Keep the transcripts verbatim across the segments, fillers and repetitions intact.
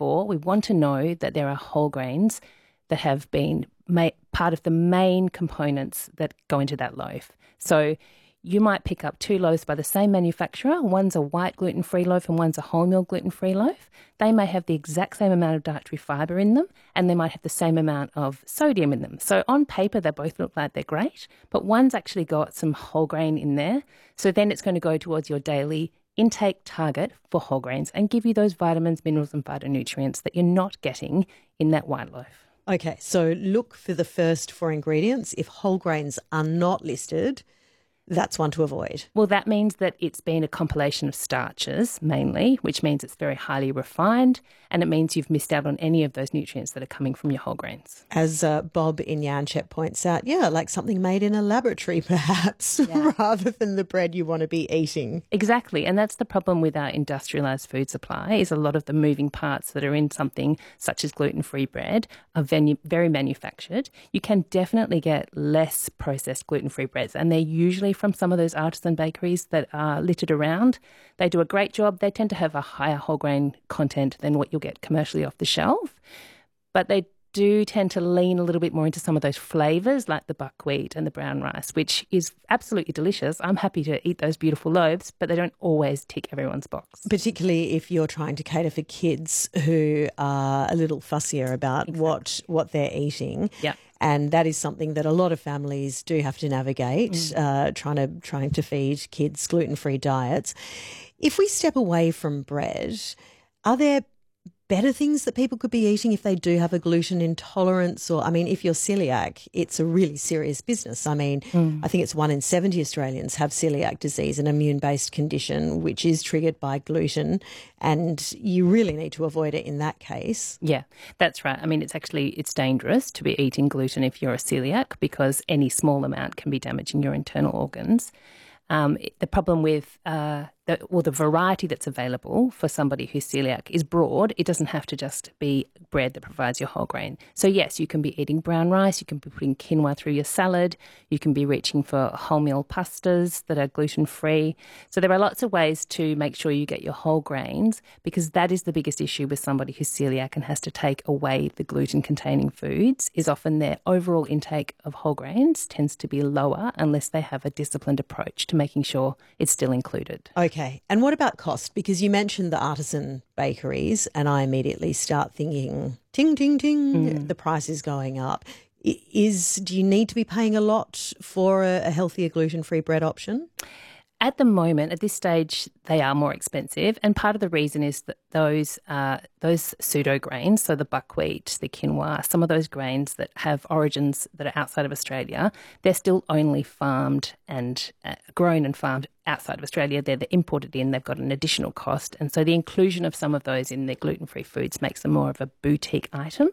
for, we want to know that there are whole grains that have been ma- part of the main components that go into that loaf. So you might pick up two loaves by the same manufacturer. One's a white gluten-free loaf and one's a wholemeal gluten-free loaf. They may have the exact same amount of dietary fibre in them, and they might have the same amount of sodium in them. So on paper, they both look like they're great, but one's actually got some whole grain in there. So then it's going to go towards your daily intake target for whole grains and give you those vitamins, minerals and phytonutrients that you're not getting in that white loaf. Okay, so look for the first four ingredients. If whole grains are not listed, that's one to avoid. Well, that means that it's been a compilation of starches mainly, which means it's very highly refined, and it means you've missed out on any of those nutrients that are coming from your whole grains. As uh, Bob in Yanchep points out, yeah, like something made in a laboratory perhaps, Yeah. rather than the bread you want to be eating. Exactly, and that's the problem with our industrialised food supply is a lot of the moving parts that are in something such as gluten-free bread are venu- very manufactured. You can definitely get less processed gluten-free breads, and they're usually from some of those artisan bakeries that are littered around. They do a great job. They tend to have a higher whole grain content than what you'll get commercially off the shelf, but they do tend to lean a little bit more into some of those flavours like the buckwheat and the brown rice, which is absolutely delicious. I'm happy to eat those beautiful loaves, but they don't always tick everyone's box. Particularly if you're trying to cater for kids who are a little fussier about Exactly. what, what they're eating. Yeah. And that is something that a lot of families do have to navigate, Mm. uh, trying to trying to feed kids gluten-free diets. If we step away from bread, are there better things that people could be eating if they do have a gluten intolerance? Or, I mean, if you're celiac, it's a really serious business. I mean, Mm. I think it's one in seventy Australians have celiac disease, an immune-based condition which is triggered by gluten, and you really need to avoid it in that case. Yeah, that's right. I mean, it's actually, it's dangerous to be eating gluten if you're a celiac because any small amount can be damaging your internal organs. Um, the problem with uh, the, well, the variety that's available for somebody who's celiac is broad. It doesn't have to just be bread that provides your whole grain. So yes, you can be eating brown rice, you can be putting quinoa through your salad, you can be reaching for wholemeal pastas that are gluten-free. So there are lots of ways to make sure you get your whole grains, because that is the biggest issue with somebody who's celiac and has to take away the gluten-containing foods, is often their overall intake of whole grains tends to be lower unless they have a disciplined approach to making sure it's still included. Okay. And what about cost? Because you mentioned the artisan bakeries and I immediately start thinking, ting, ting, ting, Mm. the price is going up. I- Is Do you need to be paying a lot for a, a healthier gluten-free bread option? At the moment, at this stage, they are more expensive, and part of the reason is that those uh, those pseudo grains, so the buckwheat, the quinoa, some of those grains that have origins that are outside of Australia, they're still only farmed and uh, grown and farmed outside of Australia. They're, they're imported in, they've got an additional cost, and so the inclusion of some of those in their gluten-free foods makes them more of a boutique item.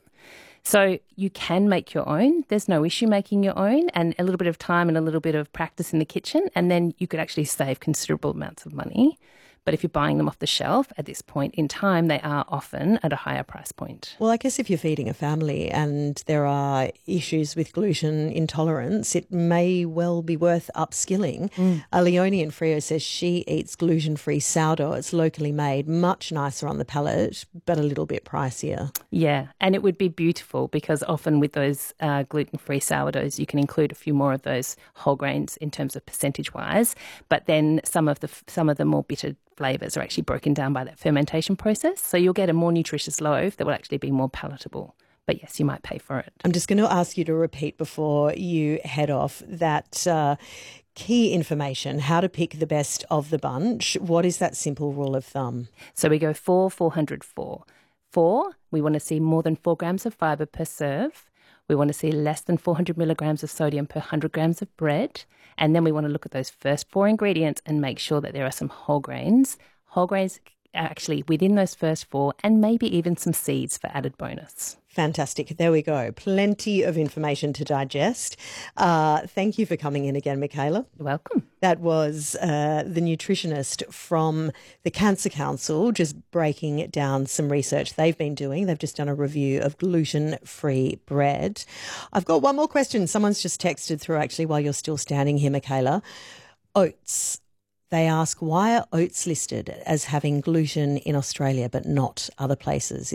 So you can make your own. There's no issue making your own, and a little bit of time and a little bit of practice in the kitchen, and then you could actually save considerable amounts of money. But if you're buying them off the shelf at this point in time, they are often at a higher price point. Well, I guess if you're feeding a family and there are issues with gluten intolerance, it may well be worth upskilling. Mm. Uh, Leonie in Freo says she eats gluten-free sourdough. It's locally made, much nicer on the palate, but a little bit pricier. Yeah, and it would be beautiful because often with those uh, gluten-free sourdoughs, you can include a few more of those whole grains in terms of percentage-wise, but then some of the some of the more bitter flavours are actually broken down by that fermentation process. So you'll get a more nutritious loaf that will actually be more palatable. But yes, you might pay for it. I'm just going to ask you to repeat before you head off that uh, key information, how to pick the best of the bunch. What is that simple rule of thumb? So we go four, four hundred, four. Four, we want to see more than four grams of fibre per serve. We want to see less than four hundred milligrams of sodium per one hundred grams of bread. And then we want to look at those first four ingredients and make sure that there are some whole grains. Whole grains are actually within those first four, and maybe even some seeds for added bonus. Fantastic. There we go. Plenty of information to digest. Uh, thank you for coming in again, Michaela. You're welcome. That was uh, the nutritionist from the Cancer Council, just breaking down some research they've been doing. They've just done a review of gluten-free bread. I've got one more question. Someone's just texted through actually while you're still standing here, Michaela. Oats. They ask, why are oats listed as having gluten in Australia but not other places?